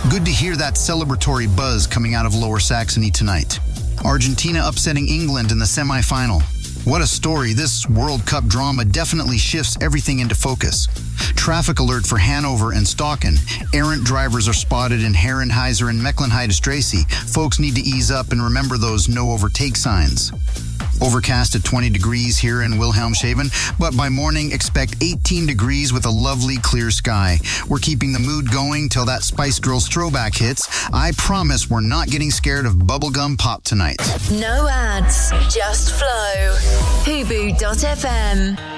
Good to hear that celebratory buzz coming out of Lower Saxony tonight. Argentina upsetting England in the semi-final. What a story. This World Cup drama definitely shifts everything into focus. Traffic alert for Hanover and Stauken. Errant drivers are spotted in Herrenheiser and Mecklenheide-Straße. Folks need to ease up and remember those no overtake signs. Overcast at 20 degrees here in Wilhelmshaven, but by morning expect 18 degrees with a lovely clear sky. We're keeping the mood going till that Spice Girls throwback hits. I promise we're not getting scared of bubblegum pop tonight. No ads, just flow. Hubu.fm.